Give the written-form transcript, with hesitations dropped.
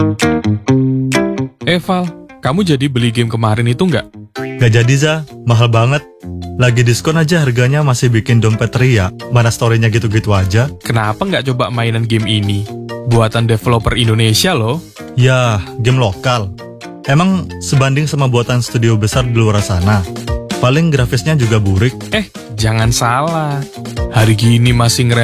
Val, kamu jadi beli game kemarin itu nggak? Gak jadi, Za. Mahal banget. Lagi diskon aja harganya masih bikin dompet ria. Mana story-nya gitu-gitu aja. Kenapa nggak coba mainan game ini? Buatan developer Indonesia loh. Ya, game lokal. Emang sebanding sama buatan studio besar di luar sana. Paling grafisnya juga burik. Jangan salah. Hari gini masih